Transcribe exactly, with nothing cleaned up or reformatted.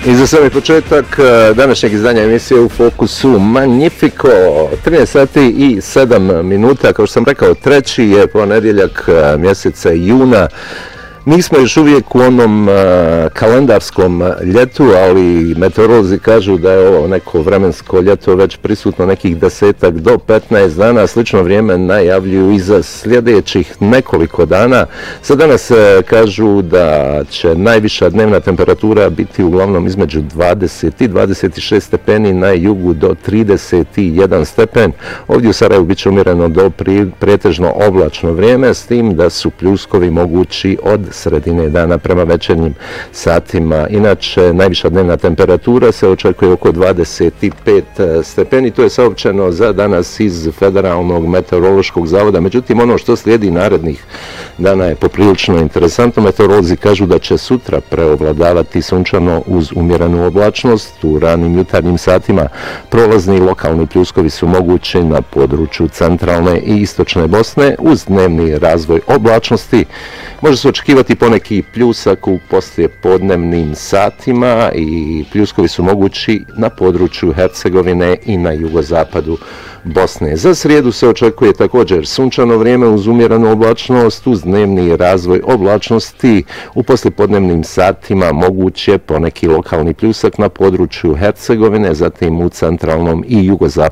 I za sami početak današnjeg izdanja emisije U fokusu Magnifico, trinaest sati i sedam minuta, kao što sam rekao, treći je ponedjeljak mjeseca juna. Nismo još uvijek u onom uh, kalendarskom ljetu, ali meteorolozi kažu da je ovo neko vremensko ljeto već prisutno nekih desetak do petnaest dana. Slično vrijeme najavljuju i za sljedećih nekoliko dana. Sad danas uh, kažu da će najviša dnevna temperatura biti uglavnom između dvadeset i dvadeset šest stepeni, na jugu do trideset jedan stepen. Ovdje u Sarajevu bit će umjereno do pri, pretežno oblačno vrijeme, s tim da su pljuskovi mogući od sredine dana prema večernjim satima. Inače, najviša dnevna temperatura se očekuje oko dvadeset pet stepeni. To je saopćeno za danas iz Federalnog meteorološkog zavoda. Međutim, ono što slijedi narednih dana je poprilično interesantno. Meteorolozi kažu da će sutra preovladavati sunčano uz umjerenu oblačnost. U ranim jutarnjim satima prolazni lokalni pljuskovi su mogući na području centralne i istočne Bosne uz dnevni razvoj oblačnosti. Može se očekivati poneki pljusak u poslijepodnevnim satima i pljuskovi su mogući na području Hercegovine i na jugozapadu Bosne. Za srijedu se očekuje također sunčano vrijeme uz umjerenu oblačnost, uz dnevni razvoj oblačnosti. U poslijepodnevnim satima moguće poneki lokalni pljusak na području Hercegovine, zatim u centralnom i jugozapadnom